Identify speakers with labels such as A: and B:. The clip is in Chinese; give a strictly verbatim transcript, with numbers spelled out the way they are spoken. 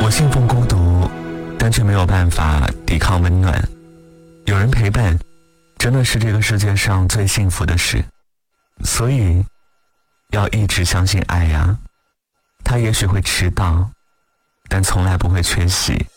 A: 我信奉孤独，但却没有办法抵抗温暖。有人陪伴，真的是这个世界上最幸福的事。所以，要一直相信爱呀。他也许会迟到，但从来不会缺席。